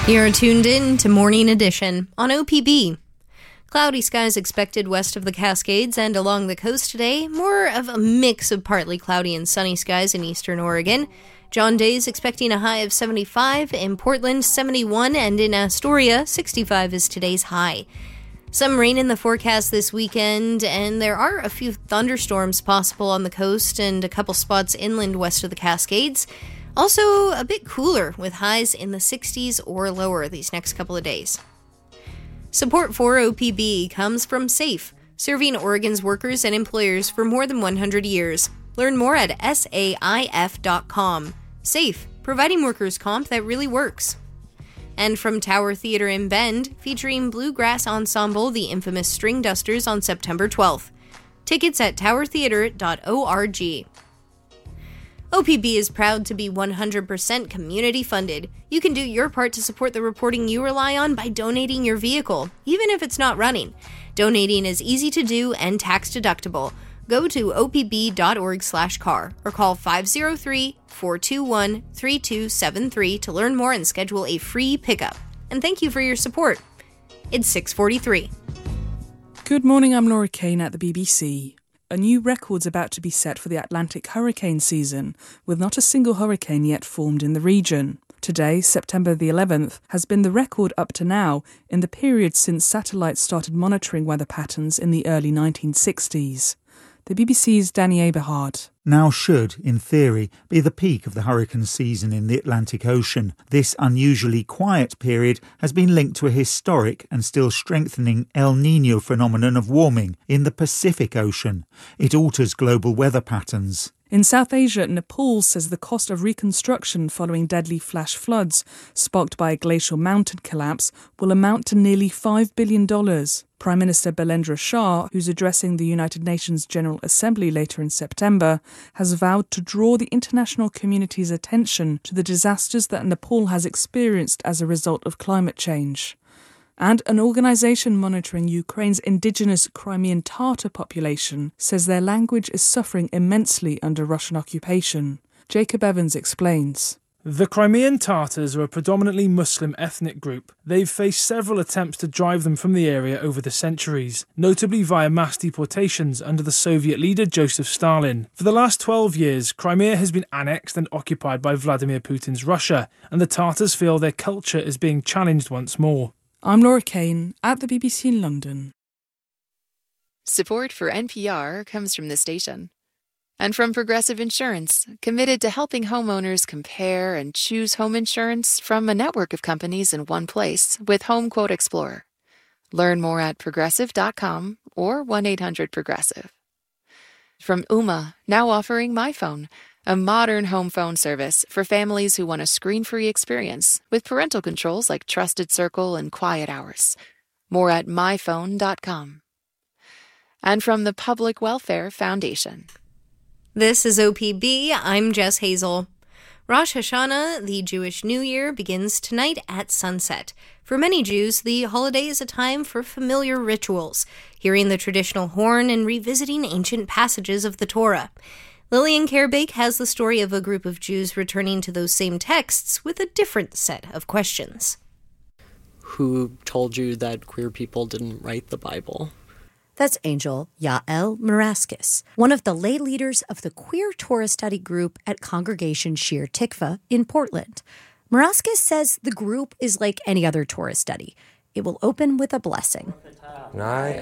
You're tuned in to Morning Edition on OPB. Cloudy skies expected west of the Cascades and along the coast today. More of a mix of partly cloudy and sunny skies in eastern Oregon. John Day's expecting a high of 75, in Portland 71, and in Astoria 65 is today's high. Some rain in the forecast this weekend, and there are a few thunderstorms possible on the coast and a couple spots inland west of the Cascades. Also, a bit cooler with highs in the 60s or lower these next couple of days. Support for OPB comes from SAFE, serving Oregon's workers and employers for more than 100 years. Learn more at saif.com. SAFE, providing workers' comp that really works. And from Tower Theatre in Bend, featuring bluegrass ensemble The Infamous String Dusters on September 12th. Tickets at towertheatre.org. OPB is proud to be 100% community funded. You can do your part to support the reporting you rely on by donating your vehicle, even if it's not running. Donating is easy to do and tax deductible. Go to opb.org/car or call 503-421-3273 to learn more and schedule a free pickup. And thank you for your support. It's 6:43. Good morning, I'm Laura Kane at the BBC. A new record's about to be set for the Atlantic hurricane season, with not a single hurricane yet formed in the region. Today, September the 11th, has been the record up to now in the period since satellites started monitoring weather patterns in the early 1960s. The BBC's Danny Aberhard. Now should, in theory, be the peak of the hurricane season in the Atlantic Ocean. This unusually quiet period has been linked to a historic and still strengthening El Niño phenomenon of warming in the Pacific Ocean. It alters global weather patterns. In South Asia, Nepal says the cost of reconstruction following deadly flash floods sparked by a glacial mountain collapse will amount to nearly $5 billion. Prime Minister Belendra Shah, who's addressing the United Nations General Assembly later in September, has vowed to draw the international community's attention to the disasters that Nepal has experienced as a result of climate change. And an organisation monitoring Ukraine's indigenous Crimean Tatar population says their language is suffering immensely under Russian occupation. Jacob Evans explains. The Crimean Tatars are a predominantly Muslim ethnic group. They've faced several attempts to drive them from the area over the centuries, notably via mass deportations under the Soviet leader Joseph Stalin. For the last 12 years, Crimea has been annexed and occupied by Vladimir Putin's Russia, and the Tatars feel their culture is being challenged once more. I'm Laura Kane at the BBC in London. Support for NPR comes from the station. And from Progressive Insurance, committed to helping homeowners compare and choose home insurance from a network of companies in one place with Home Quote Explorer. Learn more at progressive.com or 1-800-PROGRESSIVE. From Ooma, now offering MyPhone, a modern home phone service for families who want a screen-free experience with parental controls like Trusted Circle and Quiet Hours. More at myphone.com. And from the Public Welfare Foundation. This is OPB. I'm Jess Hazel. Rosh Hashanah, the Jewish New Year, begins tonight at sunset. For many Jews, the holiday is a time for familiar rituals, hearing the traditional horn and revisiting ancient passages of the Torah. Lillian Kerbake has the story of a group of Jews returning to those same texts with a different set of questions. Who told you that queer people didn't write the Bible? That's Angel Yael Meraskis, one of the lay leaders of the queer Torah study group at Congregation Shir Tikva in Portland. Meraskis says the group is like any other Torah study. It will open with a blessing. And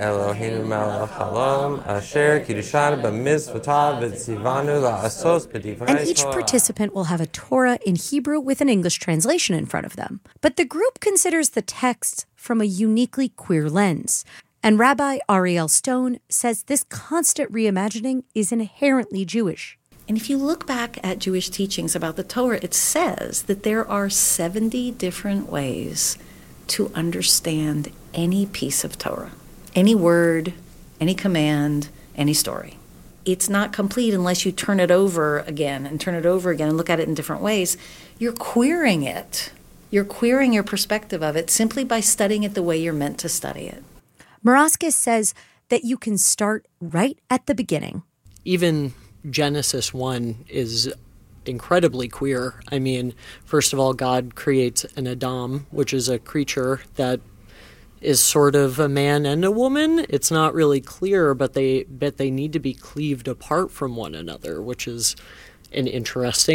each participant will have a Torah in Hebrew with an English translation in front of them. But the group considers the texts from a uniquely queer lens. And Rabbi Ariel Stone says this constant reimagining is inherently Jewish. And if you look back at Jewish teachings about the Torah, it says that there are 70 different ways to understand any piece of Torah, any word, any command, any story. It's not complete unless you turn it over again and turn it over again and look at it in different ways. You're queering it. You're queering your perspective of it simply by studying it the way you're meant to study it. Meraskis says that you can start right at the beginning. Even Genesis 1 is incredibly queer. I mean, first of all, God creates an Adam, which is a creature that is sort of a man and a woman. It's not really clear, but they need to be cleaved apart from one another, which is invites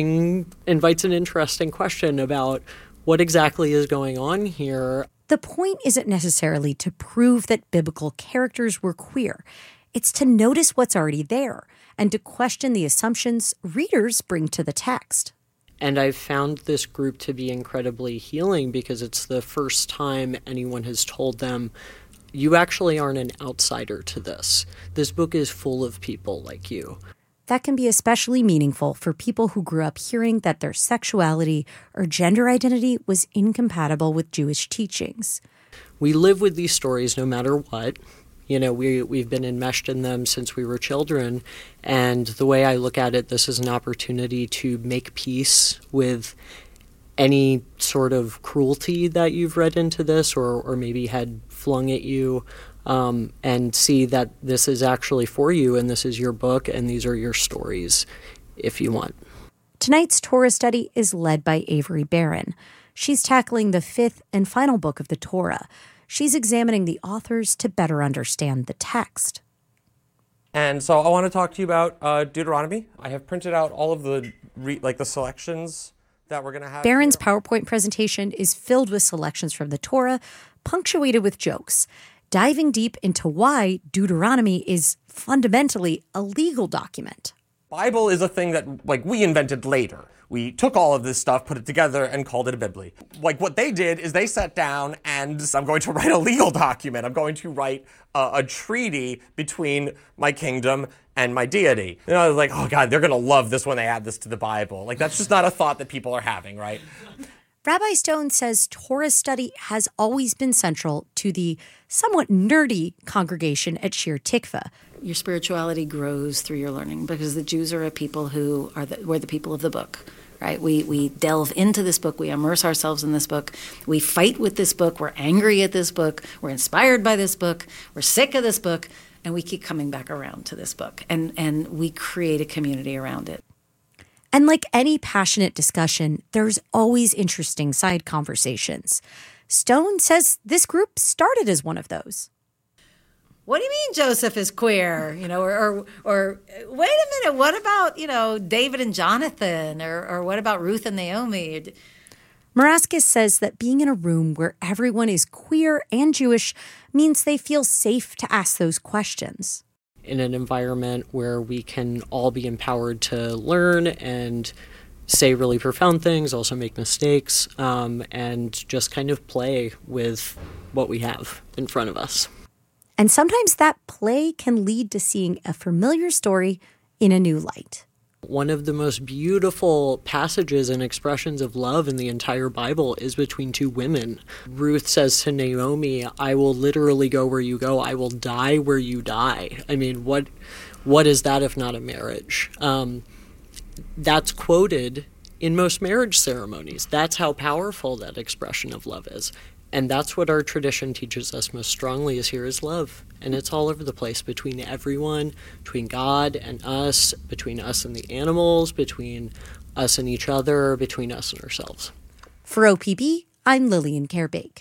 an interesting question about what exactly is going on here. The point isn't necessarily to prove that biblical characters were queer. It's to notice what's already there and to question the assumptions readers bring to the text. And I've found this group to be incredibly healing because it's the first time anyone has told them, you actually aren't an outsider to this. This book is full of people like you. That can be especially meaningful for people who grew up hearing that their sexuality or gender identity was incompatible with Jewish teachings. We live with these stories no matter what. You know, we've been enmeshed in them since we were children. And the way I look at it, this is an opportunity to make peace with any sort of cruelty that you've read into this or maybe had flung at you, and see that this is actually for you and this is your book and these are your stories if you want. Tonight's Torah study is led by Avery Barron. She's tackling the fifth and final book of the Torah. She's examining the authors to better understand the text. And so I want to talk to you about Deuteronomy. I have printed out all of the selections that we're going to have. Barron's here. PowerPoint presentation is filled with selections from the Torah, punctuated with jokes, diving deep into why Deuteronomy is fundamentally a legal document. Bible is a thing that we invented later. We took all of this stuff, put it together, and called it a Bibli. What they did is they sat down and I'm going to write a legal document. I'm going to write a treaty between my kingdom and my deity. You know, I was like, oh God, they're going to love this when they add this to the Bible. That's just not a thought that people are having, right? Rabbi Stone says Torah study has always been central to the somewhat nerdy congregation at Shir Tikva. Your spirituality grows through your learning because the Jews are a people who we're the people of the book, right? We delve into this book. We immerse ourselves in this book. We fight with this book. We're angry at this book. We're inspired by this book. We're sick of this book. And we keep coming back around to this book. And we create a community around it. And like any passionate discussion, there's always interesting side conversations. Stone says this group started as one of those. What do you mean Joseph is queer? Or wait a minute, what about, David and Jonathan? Or what about Ruth and Naomi? Maraskis says that being in a room where everyone is queer and Jewish means they feel safe to ask those questions. In an environment where we can all be empowered to learn and say really profound things, also make mistakes, and just kind of play with what we have in front of us. And sometimes that play can lead to seeing a familiar story in a new light. One of the most beautiful passages and expressions of love in the entire Bible is between two women. Ruth says to Naomi, I will literally go where you go. I will die where you die. I mean, what is that if not a marriage? That's quoted in most marriage ceremonies. That's how powerful that expression of love is. And that's what our tradition teaches us most strongly is here is love. And it's all over the place between everyone, between God and us, between us and the animals, between us and each other, between us and ourselves. For OPB, I'm Lillian Kerbake.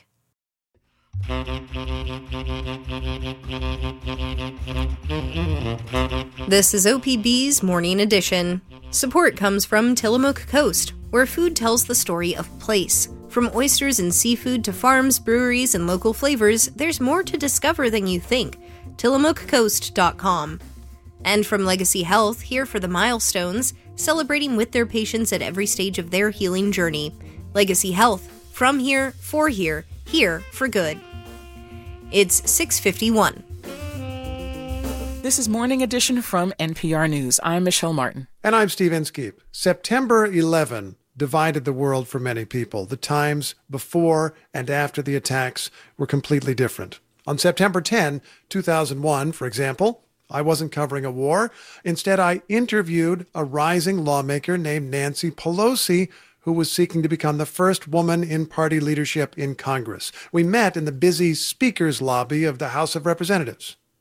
This is OPB's Morning Edition. Support comes from Tillamook Coast, where food tells the story of place. From oysters and seafood to farms, breweries, and local flavors, there's more to discover than you think. TillamookCoast.com. And from Legacy Health, here for the milestones, celebrating with their patients at every stage of their healing journey. Legacy Health, from here, here for good. It's 6:51. This is Morning Edition from NPR News. I'm Michelle Martin. And I'm Steve Inskeep. September 11 divided the world for many people. The times before and after the attacks were completely different. On September 10, 2001, for example, I wasn't covering a war. Instead, I interviewed a rising lawmaker named Nancy Pelosi, who was seeking to become the first woman in party leadership in Congress. We met in the busy speaker's lobby of the House of Representatives.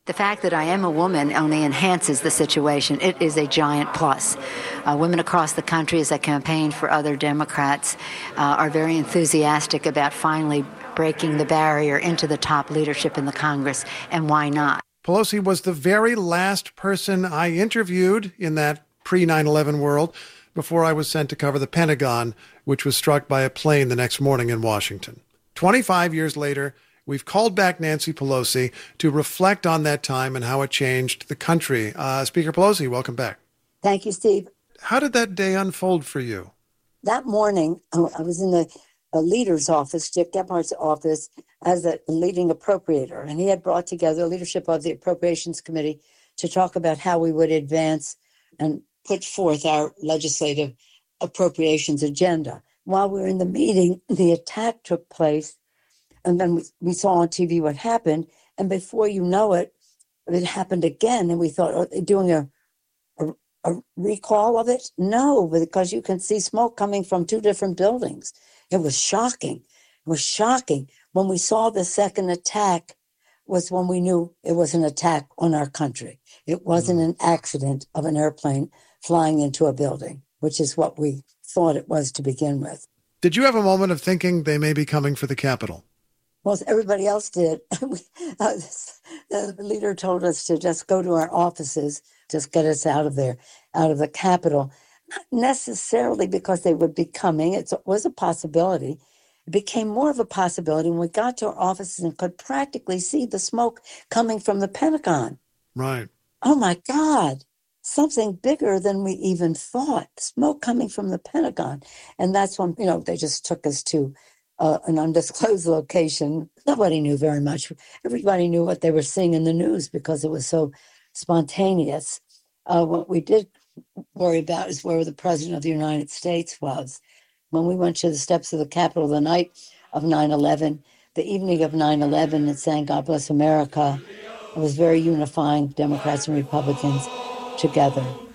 The fact that I am a woman only enhances the situation. It is a giant plus. Women across the country, as I campaign for other Democrats, are very enthusiastic about finally breaking the barrier into the top leadership in the Congress, and why not? Pelosi was the very last person I interviewed in that pre-9/11 world before I was sent to cover the Pentagon, which was struck by a plane the next morning in Washington. 25 years later, we've called back Nancy Pelosi to reflect on that time and how it changed the country. Speaker Pelosi, welcome back. Thank you, Steve. How did that day unfold for you? That morning, I was in the leader's office, Dick Gephardt's office, as a leading appropriator. And he had brought together the leadership of the Appropriations Committee to talk about how we would advance and put forth our legislative appropriations agenda. While we were in the meeting, the attack took place. And then we saw on TV what happened. And before you know it, it happened again. And we thought, are they doing a recall of it? No, because you can see smoke coming from two different buildings. It was shocking. It was shocking. When we saw the second attack was when we knew it was an attack on our country. It wasn't an accident of an airplane flying into a building, which is what we thought it was to begin with. Did you have a moment of thinking they may be coming for the Capitol? Well, everybody else did. The leader told us to just go to our offices, just get us out of there, out of the Capitol. Not necessarily because they would be coming. It was a possibility. It became more of a possibility when we got to our offices and could practically see the smoke coming from the Pentagon. Right. Oh, my God. Something bigger than we even thought. Smoke coming from the Pentagon. And that's when, they just took us to an undisclosed location. Nobody knew very much. Everybody knew what they were seeing in the news because it was so spontaneous. What we did worry about is where the President of the United States was. When we went to the steps of the Capitol the night of 9/11, the evening of 9/11, and sang God Bless America, it was very unifying, Democrats and Republicans together.